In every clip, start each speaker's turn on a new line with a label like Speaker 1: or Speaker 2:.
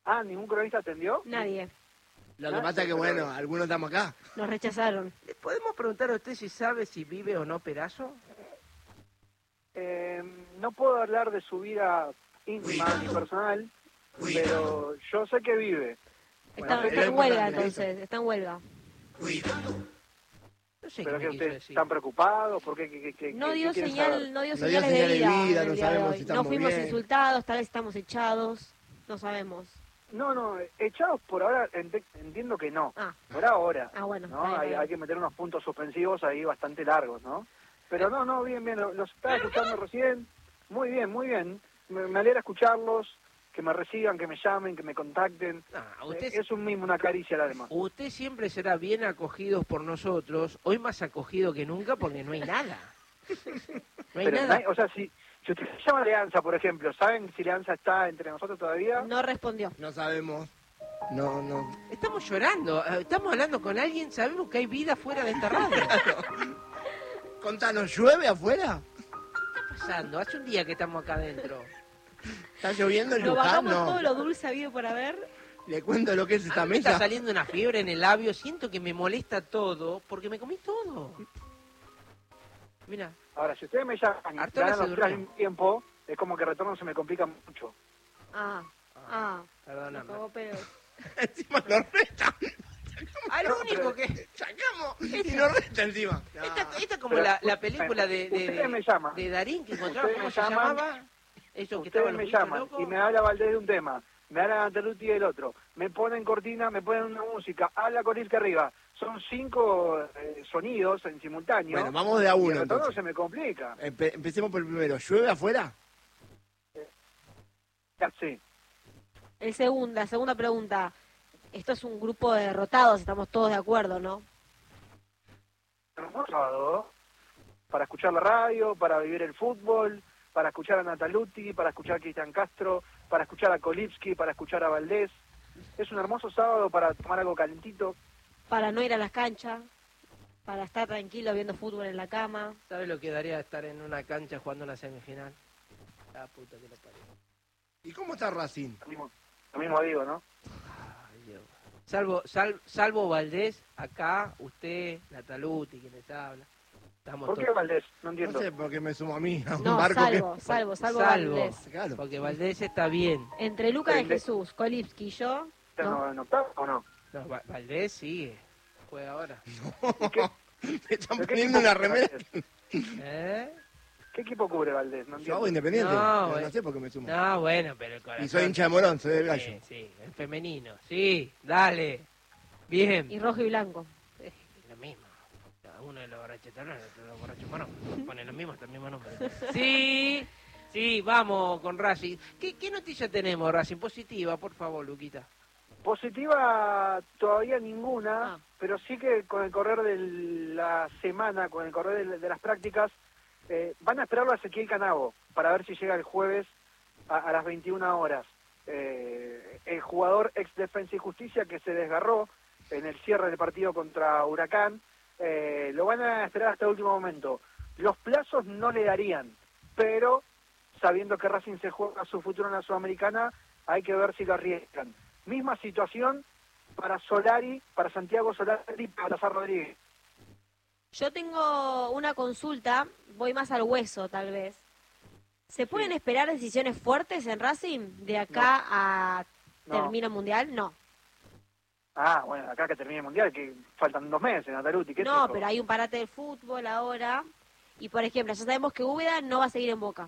Speaker 1: Ah, ¿ningún cronista atendió?
Speaker 2: Nadie.
Speaker 3: Lo que pasa es que, bueno, algunos estamos acá.
Speaker 2: Nos rechazaron.
Speaker 4: ¿Le podemos preguntar a usted si sabe si vive o no Perazo?
Speaker 1: No puedo hablar de su vida íntima ni personal, pero yo sé que vive.
Speaker 2: Está
Speaker 3: es lo
Speaker 2: en huelga,
Speaker 3: importante,
Speaker 2: entonces. Está en huelga.
Speaker 4: No sé
Speaker 1: Pero
Speaker 4: qué
Speaker 1: que
Speaker 4: me quiso
Speaker 1: ustedes
Speaker 4: decir.
Speaker 1: están preocupados, ¿por qué?
Speaker 2: No dio
Speaker 1: quieren
Speaker 2: señal,
Speaker 1: saber?
Speaker 2: no dio
Speaker 3: No dio
Speaker 2: señales de
Speaker 3: señales de
Speaker 2: vida,
Speaker 3: vida,
Speaker 2: en
Speaker 3: no
Speaker 2: el día de
Speaker 3: sabemos
Speaker 2: hoy.
Speaker 3: si
Speaker 2: No
Speaker 3: estamos
Speaker 2: fuimos
Speaker 3: bien.
Speaker 2: insultados, tal vez estamos echados. No sabemos.
Speaker 1: No, echados por ahora entiendo que no.
Speaker 2: Ah.
Speaker 1: Por ahora.
Speaker 2: Ah, bueno,
Speaker 1: ¿no?
Speaker 2: está bien, está bien.
Speaker 1: Hay que meter unos puntos suspensivos ahí bastante largos, ¿no? Pero no, bien, los estaba escuchando recién. Muy bien. Me alegra escucharlos, que me reciban, que me llamen, que me contacten. Es un mimo, una caricia al alma.
Speaker 4: Usted siempre será bien acogido por nosotros, hoy más acogido que nunca porque no hay nada. No hay
Speaker 1: Pero,
Speaker 4: nada.
Speaker 1: o sea, si usted se llama Leanza, por ejemplo, ¿saben si Leanza está entre nosotros todavía?
Speaker 2: No respondió.
Speaker 3: No sabemos. No.
Speaker 4: Estamos llorando, estamos hablando con alguien, sabemos que hay vida fuera de esta radio. ¿Qué
Speaker 3: Contanos, ¿llueve afuera?
Speaker 4: está pasando? Hace un día que estamos acá adentro.
Speaker 3: ¿Está lloviendo en
Speaker 2: Nos
Speaker 3: Luján?
Speaker 2: bajamos
Speaker 3: No.
Speaker 2: todo lo dulce habido por haber.
Speaker 3: Le cuento lo que es esta
Speaker 4: A mí me está
Speaker 3: mesa.
Speaker 4: saliendo una fiebre en el labio, siento que me molesta todo porque me comí todo. Mira,
Speaker 1: Ahora, si ustedes me llaman y
Speaker 4: Artola
Speaker 1: ganan
Speaker 4: se
Speaker 1: los
Speaker 4: durmió.
Speaker 1: tres al mismo tiempo, es como que retorno se me complica mucho.
Speaker 2: Nos
Speaker 4: perdóname.
Speaker 2: cagó pedo.
Speaker 3: Encima nos resta.
Speaker 4: Ah, lo único que...
Speaker 3: Sacamos y nos resta encima. No.
Speaker 4: Esta es como
Speaker 1: Pero,
Speaker 4: la película
Speaker 1: ustedes me llaman.
Speaker 4: de Darín que encontraba,
Speaker 1: Ustedes
Speaker 4: ¿cómo
Speaker 1: me
Speaker 4: se
Speaker 1: llaman.
Speaker 4: llamaba? Eso que
Speaker 1: Ustedes
Speaker 4: estaban los
Speaker 1: me
Speaker 4: bichos
Speaker 1: llaman
Speaker 4: locos.
Speaker 1: y me habla Valdés de un tema, me habla Anteluti del otro, me ponen cortina, me ponen una música, habla con Irka arriba. Son 5 sonidos en simultáneo.
Speaker 3: Bueno, vamos de a
Speaker 1: y
Speaker 3: uno
Speaker 1: el retorno
Speaker 3: entonces.
Speaker 1: se me complica.
Speaker 3: Empecemos por el primero. ¿Llueve afuera?
Speaker 1: Sí.
Speaker 2: La segunda pregunta. Esto es un grupo de derrotados, estamos todos de acuerdo, ¿no?
Speaker 1: Hermoso, para escuchar la radio, para vivir el fútbol, para escuchar a Nataluti, para escuchar a Cristian Castro, para escuchar a Kolipski, para escuchar a Valdés. Es un hermoso sábado para tomar algo calentito.
Speaker 2: Para no ir a las canchas, para estar tranquilo viendo fútbol en la cama.
Speaker 4: ¿Sabes lo que daría estar en una cancha jugando una semifinal? La puta que lo parió.
Speaker 3: ¿Y cómo está Racing?
Speaker 1: Lo mismo digo, ¿no?
Speaker 4: Ay, Dios. Salvo Valdés, acá, usted, Nataluti, quien les habla. Estamos
Speaker 1: ¿Por qué
Speaker 4: todos...
Speaker 1: Valdés? No
Speaker 3: No
Speaker 1: entiendo.
Speaker 3: sé, porque me sumo a mí, a un
Speaker 2: No,
Speaker 3: barco
Speaker 2: salvo Valdés.
Speaker 3: Claro.
Speaker 4: Porque Valdés está bien.
Speaker 2: Entre Lucas de
Speaker 1: Pero-
Speaker 2: Jesús, Kolipski y yo,
Speaker 1: ¿En octavo o no?
Speaker 4: No, Valdés sigue. Juega ahora.
Speaker 1: ¿Qué,
Speaker 3: Me están
Speaker 1: ¿pero qué
Speaker 3: poniendo
Speaker 1: equipo
Speaker 3: una
Speaker 1: cubre
Speaker 3: remera.
Speaker 1: Valdés?
Speaker 4: ¿Eh?
Speaker 1: ¿Qué equipo cubre Valdés? No
Speaker 3: Yo
Speaker 1: entiendo.
Speaker 3: hago independiente.
Speaker 4: No,
Speaker 3: pero
Speaker 4: bueno.
Speaker 3: no sé por qué me sumo.
Speaker 4: No, bueno, pero el corazón...
Speaker 3: Y soy hincha de Morón, soy del gallo.
Speaker 4: Sí, el femenino. Sí, dale. Bien.
Speaker 2: y rojo y blanco.
Speaker 4: Lo mismo. Cada uno de los borrachos tablones, otro de los borrachos monos. Pone lo mismo, hasta el mismo nombre. Sí, vamos con Racing. ¿Qué noticia tenemos, Racing? Positiva, por favor, Luquita.
Speaker 1: Positiva todavía ninguna,
Speaker 2: Ah.
Speaker 1: pero sí que con el correr de la semana, con el correr de las prácticas, van a esperarlo a Ezequiel Canavo para ver si llega el jueves a las 21 horas. El jugador ex Defensa y Justicia que se desgarró en el cierre del partido contra Huracán, lo van a esperar hasta el último momento. Los plazos no le darían, pero sabiendo que Racing se juega su futuro en la Sudamericana, hay que ver si lo arriesgan. Misma situación para Solari, para Santiago Solari, para Salazar Rodríguez.
Speaker 2: Yo tengo una consulta, voy más al hueso tal vez. ¿Se pueden esperar decisiones fuertes en Racing de acá a
Speaker 1: No.
Speaker 2: termino mundial? No.
Speaker 1: Ah, bueno, acá que termine el Mundial, que faltan 2 meses, Nataluti, ¿qué es
Speaker 2: No,
Speaker 1: eso?
Speaker 2: pero hay un parate del fútbol ahora. Y por ejemplo, ya sabemos que Úbeda no va a seguir en Boca.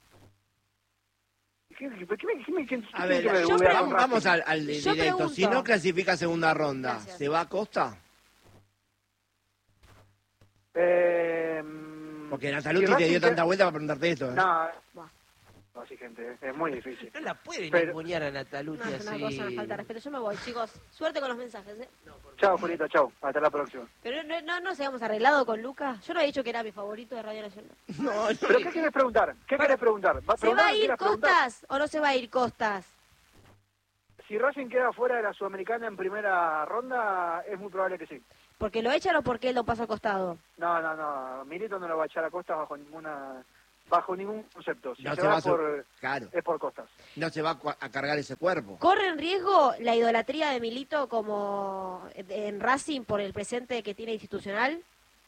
Speaker 1: ¿Qué
Speaker 3: A ver,
Speaker 1: tiene que
Speaker 2: yo
Speaker 1: Úbeda
Speaker 3: vamos,
Speaker 1: con
Speaker 3: vamos
Speaker 1: Racing?
Speaker 3: al
Speaker 2: Yo
Speaker 3: directo.
Speaker 2: pregunto.
Speaker 3: Si no clasifica segunda ronda,
Speaker 2: Gracias.
Speaker 3: ¿se va a Costa? Porque Nataluti
Speaker 1: si
Speaker 3: te dio
Speaker 1: Racing
Speaker 3: tanta vuelta para preguntarte esto. ¿eh?
Speaker 1: No,
Speaker 2: Buah.
Speaker 1: no, sí, gente, es muy difícil.
Speaker 4: No la pueden
Speaker 1: Pero-
Speaker 4: ningunear a Nataluti
Speaker 2: No, es una
Speaker 4: así.
Speaker 2: cosa, una falta de respeto. Yo me voy, chicos. Suerte con los mensajes, ¿eh?
Speaker 1: Chao, Julito, chao. Hasta la próxima.
Speaker 2: Pero no se habíamos arreglado con Lucas. Yo no he dicho que era mi favorito de Radio Nacional.
Speaker 3: No, no.
Speaker 1: ¿Pero qué quieres preguntar? ¿Qué quieres preguntar?
Speaker 2: ¿Se va a ir
Speaker 1: ¿Quieres preguntar?
Speaker 2: Costas o no se va a ir Costas?
Speaker 1: Si Racing queda fuera de la Sudamericana en primera ronda, es muy probable que sí.
Speaker 2: ¿Porque lo echan o porque él lo pasa al costado?
Speaker 1: No. Milito no lo va a echar a Costa bajo ninguna bajo ningún concepto. Si
Speaker 3: No
Speaker 1: se
Speaker 3: se
Speaker 1: va
Speaker 3: va a claro,
Speaker 1: es por costas.
Speaker 3: no se va a cargar ese cuerpo.
Speaker 2: ¿Corre en riesgo la idolatría de Milito como en Racing por el presente que tiene institucional?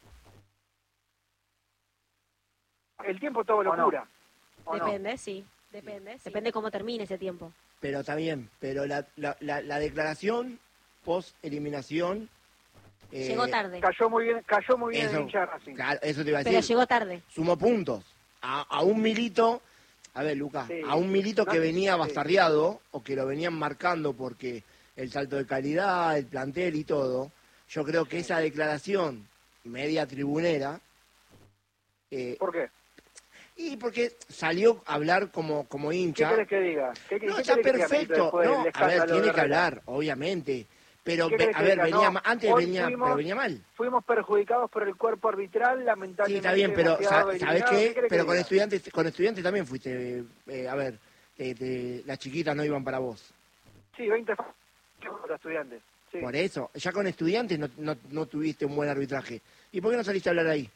Speaker 1: El tiempo todo lo cura. ¿O no?
Speaker 2: Depende, sí. Depende cómo termine ese tiempo.
Speaker 3: Pero está bien, pero la declaración post-eliminación...
Speaker 2: Llegó tarde.
Speaker 1: Cayó muy bien
Speaker 3: Eso,
Speaker 1: el hincha de Racing.
Speaker 3: claro, eso te iba a
Speaker 2: Pero
Speaker 3: decir.
Speaker 2: llegó tarde.
Speaker 3: Sumó puntos. A un Milito, a ver, Lucas,
Speaker 1: Sí.
Speaker 3: a un Milito que
Speaker 1: No,
Speaker 3: venía
Speaker 1: sí.
Speaker 3: bastardeado o que lo venían marcando porque el salto de calidad, el plantel y todo, yo creo que esa declaración media tribunera,
Speaker 1: ¿Por qué?
Speaker 3: y porque salió a hablar como
Speaker 1: ¿Qué
Speaker 3: hincha.
Speaker 1: querés que diga?
Speaker 3: No, está perfecto. No, a ver, tiene que hablar, obviamente. Pero,
Speaker 1: ¿Qué querés
Speaker 3: a
Speaker 1: que
Speaker 3: ver,
Speaker 1: diga?
Speaker 3: venía
Speaker 1: No,
Speaker 3: antes
Speaker 1: hoy
Speaker 3: venía,
Speaker 1: fuimos-
Speaker 3: pero venía mal.
Speaker 1: Fuimos perjudicados por el cuerpo arbitral, lamentablemente.
Speaker 3: Sí, está bien, pero
Speaker 1: hemos quedado
Speaker 3: ¿sabes
Speaker 1: eliminados.
Speaker 3: qué?
Speaker 1: querés
Speaker 3: Pero
Speaker 1: que
Speaker 3: con
Speaker 1: diga?
Speaker 3: estudiantes también fuiste, a ver, las chiquitas no iban para vos.
Speaker 1: Sí, 20 los estudiantes. Sí.
Speaker 3: Por eso, ya con estudiantes no tuviste un buen arbitraje. ¿Y por qué no saliste a hablar ahí?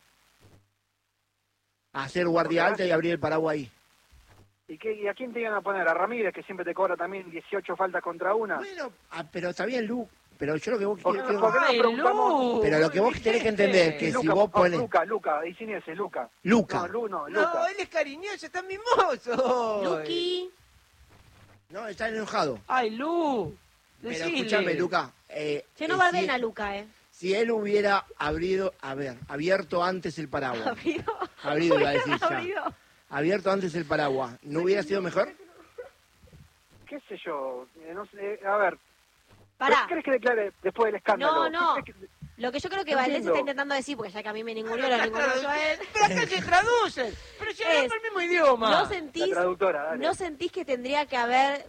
Speaker 3: A hacer guardia
Speaker 1: Porque
Speaker 3: alta y abrir el paraguas ahí.
Speaker 1: ¿Y a quién te iban a poner? ¿A Ramírez, que siempre te cobra también 18 faltas contra una?
Speaker 3: Bueno, pero está bien, Lu. Pero yo lo que vos
Speaker 1: ¿Por qué
Speaker 3: quiero-
Speaker 1: no preguntamos?
Speaker 3: Pero lo que vos tenés que entender que si vos pones...
Speaker 1: Luca, y sin ese, Luca.
Speaker 3: Luca.
Speaker 1: No,
Speaker 4: No,
Speaker 1: Luca.
Speaker 4: él es cariñoso, está mimoso.
Speaker 2: Luqui.
Speaker 3: No, está enojado.
Speaker 4: Ay, Lu.
Speaker 3: Pero
Speaker 4: Decile.
Speaker 3: escúchame, Luca.
Speaker 2: Che, no barden a Luca,
Speaker 3: Si él hubiera abierto antes el paraguas.
Speaker 2: Abrido.
Speaker 3: Iba a decir ya.
Speaker 2: Abrido.
Speaker 3: Abierto antes el paraguas. ¿No hubiera sido mejor?
Speaker 1: ¿Qué sé yo? No sé, a ver.
Speaker 2: Pará.
Speaker 1: ¿Qué querés que declare después del escándalo?
Speaker 2: No.
Speaker 1: ¿Qué crees que-
Speaker 2: Lo que yo creo que
Speaker 1: No
Speaker 2: Valdés
Speaker 1: entiendo.
Speaker 2: está intentando decir, porque ya que a mí me ninguneó, lo ninguneó yo a él.
Speaker 4: Pero acá se traducen. Pero si hablamos el mismo idioma.
Speaker 2: ¿No
Speaker 1: La
Speaker 2: sentís,
Speaker 1: traductora, dale.
Speaker 2: ¿No sentís que tendría que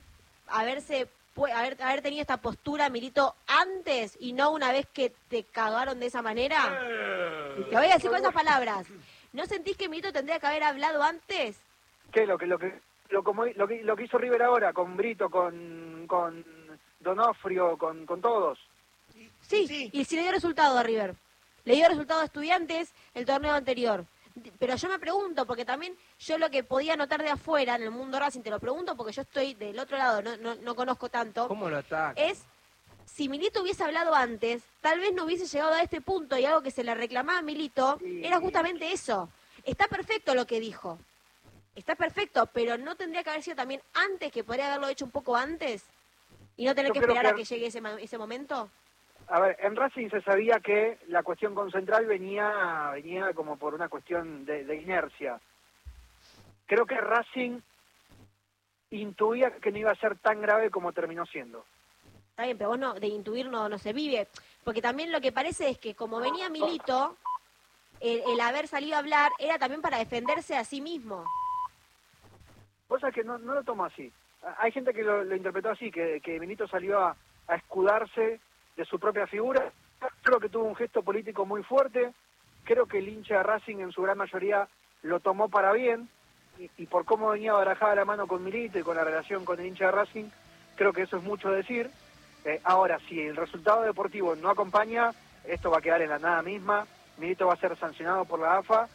Speaker 2: haber tenido esta postura, Milito, antes y no una vez que te cagaron de esa manera? Te voy a decir con esas palabras. ¿No sentís que Milito tendría que haber hablado antes?
Speaker 1: ¿Qué? Lo que hizo River ahora, con Brito, con Donofrio, con todos.
Speaker 2: Sí, y si le dio resultado a River. Le dio resultado a Estudiantes el torneo anterior. Pero yo me pregunto, porque también yo lo que podía notar de afuera, en el mundo Racing, te lo pregunto porque yo estoy del otro lado, no conozco tanto,
Speaker 4: ¿Cómo lo ataca?
Speaker 2: es si Milito hubiese hablado antes, tal vez no hubiese llegado a este punto y algo que se le reclamaba a Milito
Speaker 1: Sí.
Speaker 2: era justamente eso. Está perfecto lo que dijo. Está perfecto, pero no tendría que haber sido también antes, que podría haberlo hecho un poco antes y no tener
Speaker 1: Yo
Speaker 2: que
Speaker 1: creo
Speaker 2: esperar a
Speaker 1: que-
Speaker 2: que llegue ese momento.
Speaker 1: A ver, en Racing se sabía que la cuestión con Central venía como por una cuestión de inercia. Creo que Racing intuía que no iba a ser tan grave como terminó siendo.
Speaker 2: Está bien, pero vos de intuir no se vive. Porque también lo que parece es que como venía Milito, el haber salido a hablar era también para defenderse a sí mismo.
Speaker 1: Cosa que no lo tomó así. Hay gente que lo interpretó así, que Benito salió a escudarse de su propia figura. Creo que tuvo un gesto político muy fuerte. Creo que el hincha de Racing en su gran mayoría lo tomó para bien. Y por cómo venía barajada la mano con Milito y con la relación con el hincha de Racing, creo que eso es mucho decir. Ahora, si el resultado deportivo no acompaña, esto va a quedar en la nada misma. Milito va a ser sancionado por la AFA.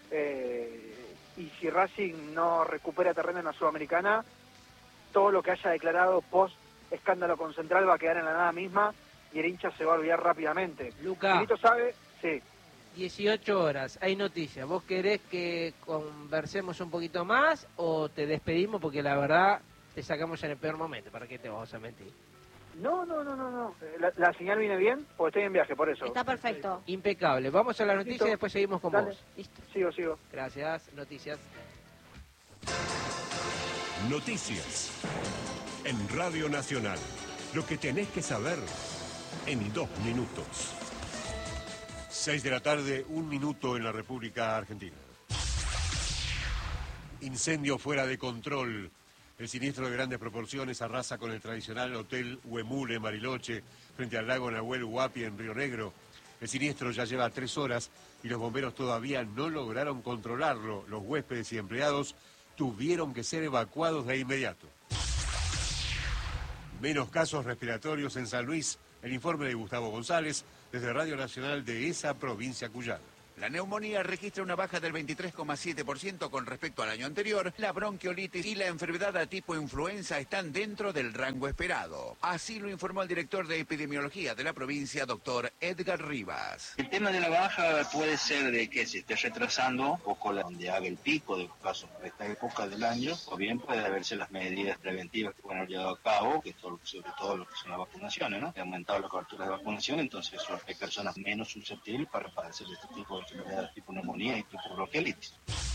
Speaker 1: Y si Racing no recupera terreno en la Sudamericana, todo lo que haya declarado post escándalo con Central va a quedar en la nada misma y el hincha se va a olvidar rápidamente.
Speaker 4: Luca.
Speaker 1: Milito sabe, sí.
Speaker 4: 18 horas, hay noticias. ¿Vos querés que conversemos un poquito más o te despedimos? Porque la verdad te sacamos en el peor momento. ¿Para qué te vamos a mentir?
Speaker 1: No. ¿La señal viene bien? Porque estoy en viaje, por eso.
Speaker 2: Está perfecto.
Speaker 4: Impecable. Vamos a la noticia
Speaker 1: Listo.
Speaker 4: y después seguimos con
Speaker 1: Dale.
Speaker 4: vos. Listo.
Speaker 1: Sigo.
Speaker 4: Gracias. Noticias.
Speaker 5: Noticias. En Radio Nacional. Lo que tenés que saber en 2 minutos. 6 de la tarde, 1 minuto en la República Argentina. Incendio fuera de control. El siniestro de grandes proporciones arrasa con el tradicional Hotel Huemul en Bariloche, frente al lago Nahuel Huapi en Río Negro. El siniestro ya lleva 3 horas y los bomberos todavía no lograron controlarlo. Los huéspedes y empleados tuvieron que ser evacuados de inmediato. Menos casos respiratorios en San Luis. El informe de Gustavo González desde Radio Nacional de esa provincia cuyana.
Speaker 6: La neumonía registra una baja del 23,7% con respecto al año anterior. La bronquiolitis y la enfermedad a tipo influenza están dentro del rango esperado. Así lo informó el director de epidemiología de la provincia, doctor Edgar Rivas.
Speaker 7: El tema de la baja puede ser de que se esté retrasando un poco donde haga el pico de los casos para esta época del año, o bien puede haberse las medidas preventivas que van a haber llevado a cabo, que sobre todo lo que son las vacunaciones, ¿no? Ha aumentado la cobertura de vacunación, entonces hay personas menos susceptibles para padecer este tipo de enfermedades tipo neumonía y tipo bronquiolitis.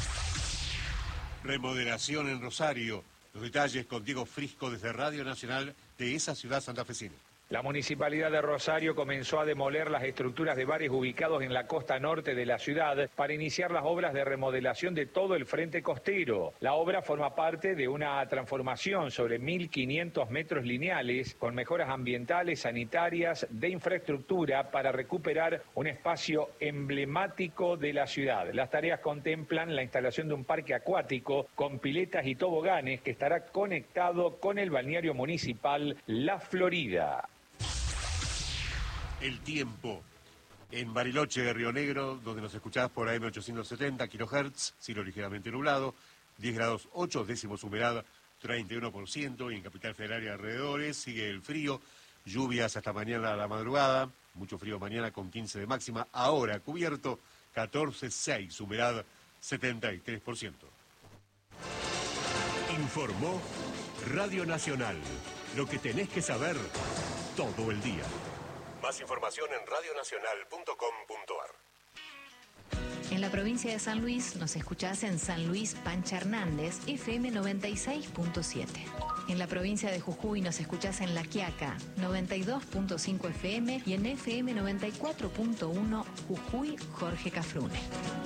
Speaker 5: Remodelación en Rosario. Los detalles con Diego Frisco desde Radio Nacional de esa ciudad santafesina.
Speaker 8: La Municipalidad de Rosario comenzó a demoler las estructuras de bares ubicados en la costa norte de la ciudad para iniciar las obras de remodelación de todo el frente costero. La obra forma parte de una transformación sobre 1.500 metros lineales con mejoras ambientales, sanitarias, de infraestructura para recuperar un espacio emblemático de la ciudad. Las tareas contemplan la instalación de un parque acuático con piletas y toboganes que estará conectado con el balneario municipal La Florida.
Speaker 5: El tiempo. En Bariloche, Río Negro, donde nos escuchás por AM 870 kHz, cielo ligeramente nublado, 10 grados 8 décimos humedad, 31%, y en Capital Federal y alrededores sigue el frío, lluvias hasta mañana a la madrugada, mucho frío mañana con 15 de máxima, ahora cubierto, 14,6, humedad 73%.
Speaker 9: Informó Radio Nacional, lo que tenés que saber todo el día. Más información en radionacional.com.ar.
Speaker 10: En la provincia de San Luis nos escuchás en San Luis Pancha Hernández, FM 96.7. En la provincia de Jujuy nos escuchás en La Quiaca, 92.5 FM y en FM 94.1 Jujuy Jorge Cafrune.